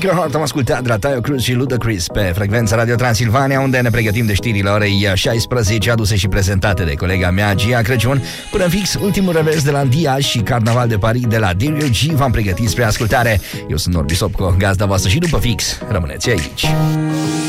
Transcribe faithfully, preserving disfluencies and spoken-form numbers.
Break Your Heart am ascultat de la Taio Cruz și Ludacris pe frecvența Radio Transilvania, unde ne pregătim de știrile orei șaisprezece, aduse și prezentate de colega mea Gia Crăciun. Până fix, ultimul revers de la Dia și Carnaval de Paris de la Dario G v-am pregătit spre ascultare. Eu sunt Norbi Sopco, gazda voastră, și după fix rămâneți aici.